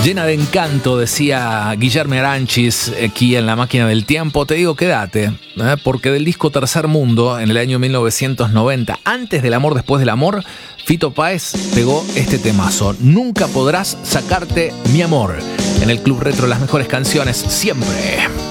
Llena de encanto, decía Guillermo Aranchis aquí en La Máquina del Tiempo. Te digo, quédate, porque del disco Tercer Mundo, en el año 1990, Antes del amor, después del amor, Fito Páez pegó este temazo. Nunca podrás sacarte mi amor. En el Club Retro, las mejores canciones siempre.